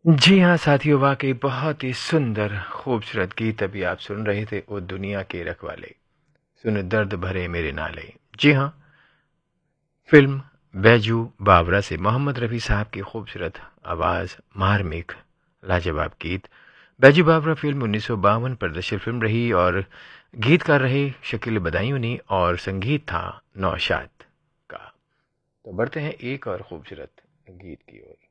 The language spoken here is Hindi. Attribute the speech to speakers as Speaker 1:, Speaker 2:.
Speaker 1: जी हाँ साथियों, वाकई बहुत ही सुंदर खूबसूरत गीत अभी आप सुन रहे थे। ओ दुनिया के रखवाले, सुन दर्द भरे मेरे नाले। जी हाँ, फिल्म बैजू बावरा से मोहम्मद रफ़ी साहब की खूबसूरत आवाज़, मार्मिक लाजवाब गीत। बैजू बावरा फिल्म 1952 प्रदर्शित फिल्म रही और गीतकार रहे शकील बदायूनी और संगीत था नौशाद का। तो बढ़ते हैं एक और खूबसूरत गीत की ओर।